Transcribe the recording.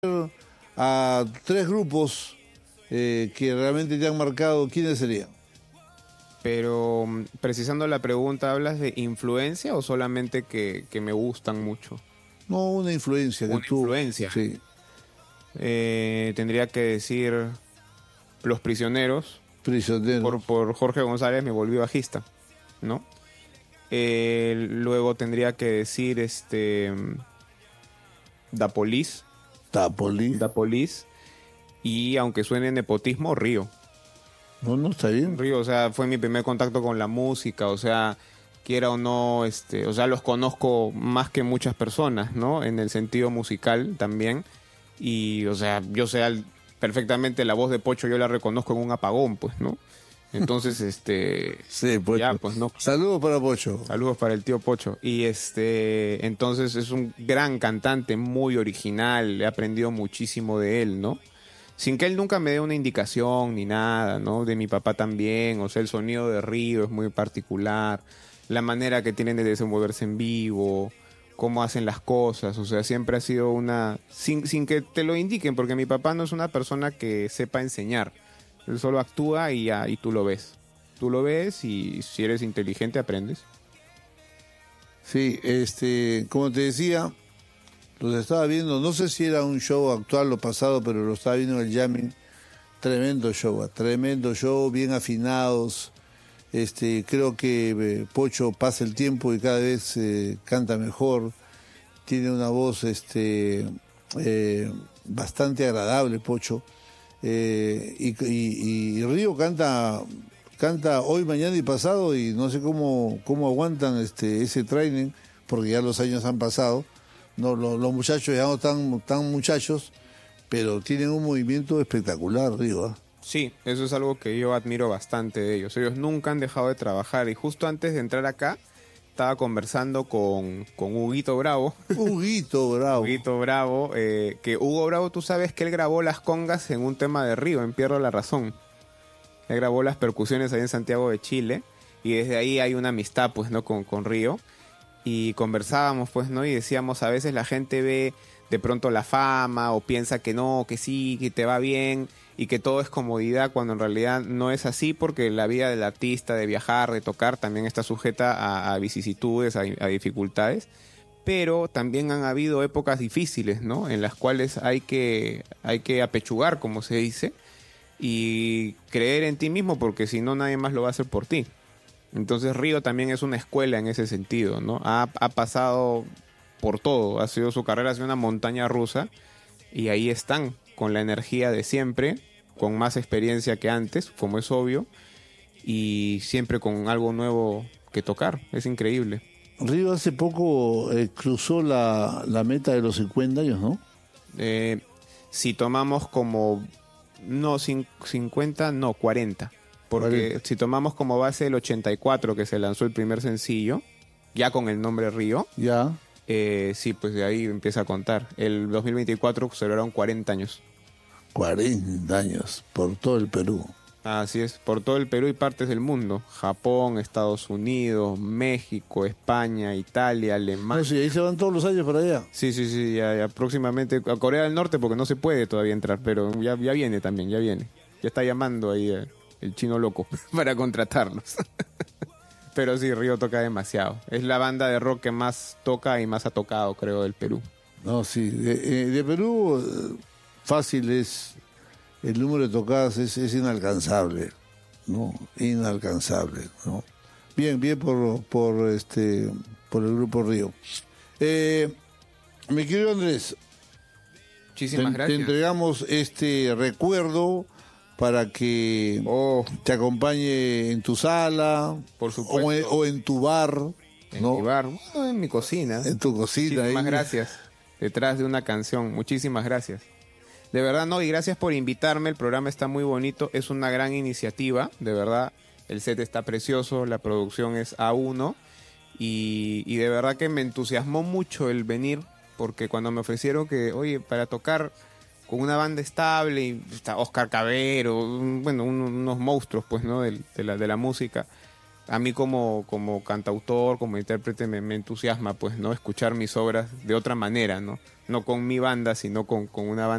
a tres grupos que realmente te han marcado, ¿quiénes serían? Pero precisando la pregunta, ¿hablas de influencia o solamente que me gustan mucho? No, una influencia que Una tú... influencia. Sí, Tendría que decir Los Prisioneros. prisionero. Por Jorge González me volví bajista, ¿no? Luego tendría que decir Da Police. Tapoli. Da Police. Y aunque suene nepotismo, Río. No, no, está bien. Río, o sea, fue mi primer contacto con la música, o sea, quiera o no, o sea, los conozco más que muchas personas, ¿no? En el sentido musical también. Y, o sea, yo sé perfectamente la voz de Pocho, yo la reconozco en un apagón, pues, ¿no? Entonces, Sí, Pocho. ya, pues, no. Saludos para Pocho. Saludos para el tío Pocho. Y entonces es un gran cantante, muy original, he aprendido muchísimo de él, ¿no? Sin que él nunca me dé una indicación ni nada, ¿no? De mi papá también, o sea, el sonido de Río es muy particular, la manera que tienen de desenvolverse en vivo, cómo hacen las cosas, o sea, siempre ha sido sin que te lo indiquen, porque mi papá no es una persona que sepa enseñar, él solo actúa y ya, y tú lo ves. Tú lo ves y si eres inteligente aprendes. Sí, como te decía, los estaba viendo, no sé si era un show actual o pasado, pero lo estaba viendo en el jamming. Tremendo show, bien afinados. Creo que Pocho pasa el tiempo y cada vez canta mejor. Tiene una voz bastante agradable, Pocho. Y Río canta hoy, mañana y pasado, y no sé cómo aguantan ese training, porque ya los años han pasado. No, los muchachos ya no tan muchachos, pero tienen un movimiento espectacular, Río. ¿Eh? Sí, eso es algo que yo admiro bastante de ellos. Ellos nunca han dejado de trabajar y justo antes de entrar acá estaba conversando con Huguito Bravo. Huguito Bravo. Huguito Bravo, que Hugo Bravo, tú sabes que él grabó las congas en un tema de Río, en Pierdo la Razón. Él grabó las percusiones ahí en Santiago de Chile y desde ahí hay una amistad, pues, ¿no? Con Río. Y conversábamos, pues, ¿no? Y decíamos, a veces la gente ve de pronto la fama o piensa que no, que sí, que te va bien y que todo es comodidad, cuando en realidad no es así, porque la vida del artista, de viajar, de tocar, también está sujeta a vicisitudes, a dificultades. Pero también han habido épocas difíciles, ¿no? En las cuales hay que apechugar, como se dice, y creer en ti mismo, porque si no nadie más lo va a hacer por ti. Entonces Río también es una escuela en ese sentido, ¿no? Ha pasado por todo, su carrera ha sido una montaña rusa y ahí están, con la energía de siempre, con más experiencia que antes, como es obvio, y siempre con algo nuevo que tocar, es increíble. Río hace poco cruzó la meta de los 50 años, ¿no? Si tomamos como, no 50, no 40. Porque 40. si tomamos como base el 84, que se lanzó el primer sencillo, ya con el nombre Río, Ya. sí, pues de ahí empieza a contar. El 2024 celebraron 40 años. 40 años por todo el Perú. Así es, por todo el Perú y partes del mundo. Japón, Estados Unidos, México, España, Italia, Alemania. No, sí, ahí se van todos los años para allá. Sí, ya próximamente a Corea del Norte, porque no se puede todavía entrar, pero ya viene también, ya viene. Ya está llamando ahí el chino loco para contratarlos. Pero sí, Río toca demasiado. Es la banda de rock que más toca y más ha tocado, creo, del Perú. No, sí. De Perú, fácil es. El número de tocadas es inalcanzable, ¿no? Inalcanzable, ¿no? Bien por el Grupo Río. Mi querido Andrés, Muchísimas te gracias. entregamos este recuerdo para que te acompañe en tu sala, Por supuesto. o en tu bar, En ¿no? mi bar, en mi cocina. En tu cocina. Muchísimas ahí. gracias. Detrás de una canción. Muchísimas gracias. De verdad, no, y gracias por invitarme. El programa está muy bonito. Es una gran iniciativa, de verdad. El set está precioso, la producción es A1. Y de verdad que me entusiasmó mucho el venir, porque cuando me ofrecieron que, oye, para tocar con una banda estable, y está Oscar Cabero, bueno, unos monstruos, pues, ¿no? De la música. A mí como cantautor, como intérprete, me entusiasma, pues, ¿no? Escuchar mis obras de otra manera, ¿no? No con mi banda, sino con una banda